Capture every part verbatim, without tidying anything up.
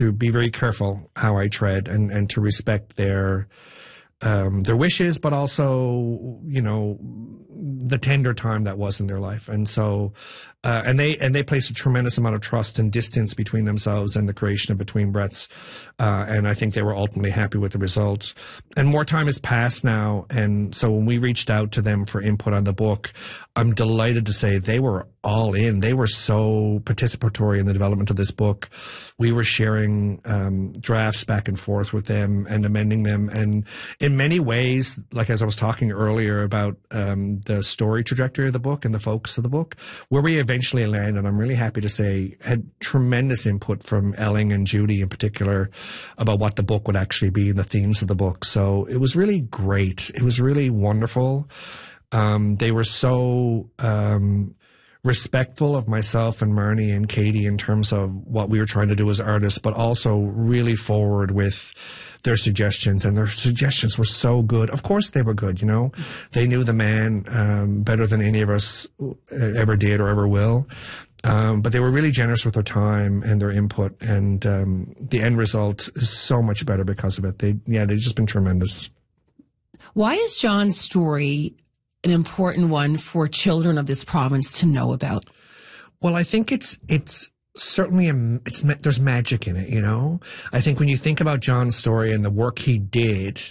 to be very careful how I tread and, and to respect their um, their wishes, but also, you know, the tender time that was in their life. And so, uh, and they, and they place a tremendous amount of trust and distance between themselves and the creation of Between Breaths. Uh, and I think they were ultimately happy with the results. And more time has passed now. And so when we reached out to them for input on the book, I'm delighted to say they were all in. They were so participatory in the development of this book. We were sharing um, drafts back and forth with them and amending them. And in many ways, like as I was talking earlier about um, the story trajectory of the book and the focus of the book, where we eventually landed, I'm really happy to say, had tremendous input from Elling and Judy in particular about what the book would actually be and the themes of the book. So it was really great. It was really wonderful. Um, they were so um, respectful of myself and Marnie and Katie in terms of what we were trying to do as artists, but also really forward with their suggestions, and their suggestions were so good. Of course they were good, you know. They knew the man um, better than any of us ever did or ever will. Um, but they were really generous with their time and their input, and um, the end result is so much better because of it. They, yeah, they've just been tremendous. Why is John's story an important one for children of this province to know about? Well, I think it's it's certainly a, it's there's magic in it, you know. I think when you think about John's story and the work he did,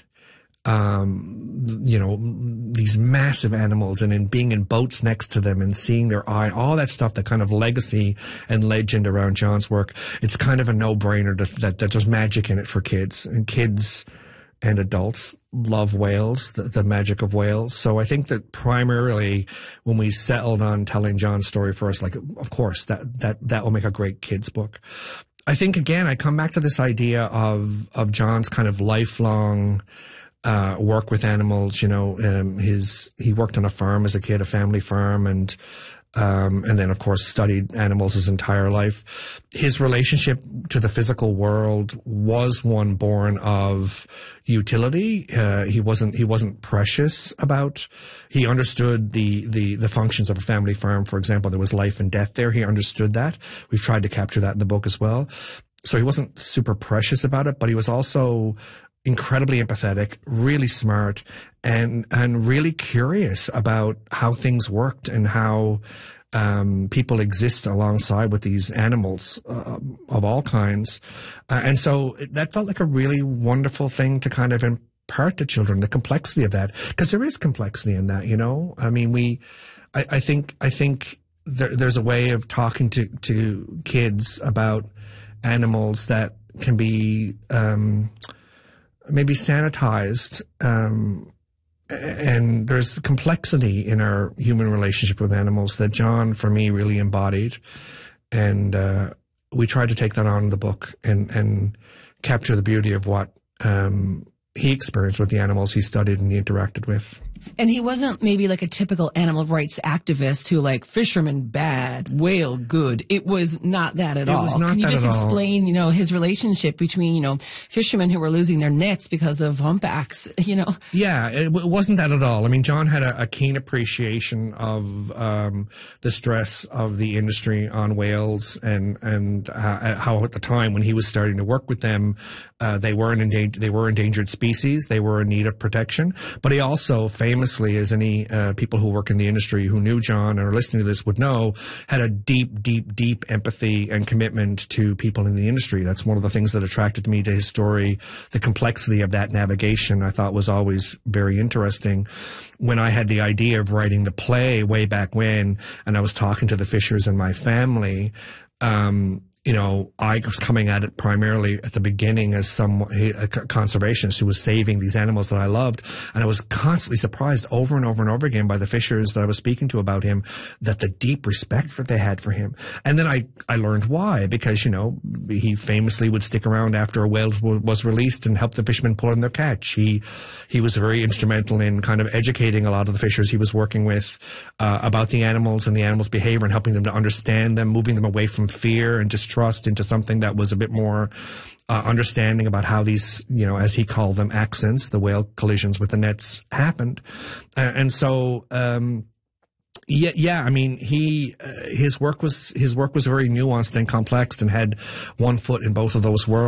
um, you know, these massive animals, and in being in boats next to them and seeing their eye, all that stuff, that kind of legacy and legend around John's work, it's kind of a no-brainer that, that, that there's magic in it for kids, and kids and adults love whales, the, the magic of whales. So I think that primarily when we settled on telling John's story first, like, of course, that, that, that will make a great kids book. I think, again, I come back to this idea of, of John's kind of lifelong uh, work with animals. You know, um, his, he worked on a farm as a kid, a family farm, and, Um, and then, of course, studied animals his entire life. His relationship to the physical world was one born of utility. Uh, he wasn't, he wasn't precious about, he understood the, the, the functions of a family farm. For example, there was life and death there. He understood that. We've tried to capture that in the book as well. So he wasn't super precious about it, but he was also incredibly empathetic, really smart, and and really curious about how things worked and how um, people exist alongside with these animals uh, of all kinds. Uh, and so that felt like a really wonderful thing to kind of impart to children, the complexity of that, because there is complexity in that, you know. I mean, we, I, I think, I think there, there's a way of talking to to kids about animals that can be um, maybe sanitized, um, and there's complexity in our human relationship with animals that John, for me, really embodied. And uh, we tried to take that on in the book and, and capture the beauty of what um, he experienced with the animals he studied and he interacted with. And he wasn't maybe like a typical animal rights activist who, like, fisherman bad, whale good. It was not that at it all. Was not Can you that just at explain, all. you know, his relationship between, you know, fishermen who were losing their nets because of humpbacks, you know? Yeah, it, it wasn't that at all. I mean, John had a, a keen appreciation of um, the stress of the industry on whales, and and uh, how at the time when he was starting to work with them, uh, they were an endangered, they were endangered species. They were in need of protection. But he also famously, as any uh, people who work in the industry who knew John and are listening to this would know, had a deep, deep, deep empathy and commitment to people in the industry. That's one of the things that attracted me to his story. The complexity of that navigation I thought was always very interesting. When I had the idea of writing the play way back when, and I was talking to the Fishers and my family, um, you know, I was coming at it primarily at the beginning as some a conservationist who was saving these animals that I loved. And I was constantly surprised over and over and over again by the Fishers that I was speaking to about him, that the deep respect that they had for him. And then I, I learned why, because, you know, he famously would stick around after a whale was released and help the fishermen pull in their catch. He, he was very instrumental in kind of educating a lot of the fishers he was working with, uh, about the animals and the animals' behavior, and helping them to understand them, moving them away from fear and distrust into something that was a bit more uh, understanding about how these, you know, as he called them, accidents, the whale collisions with the nets happened. Uh, and so, um, yeah, yeah, I mean, he, uh, his work was, his work was very nuanced and complex and had one foot in both of those worlds.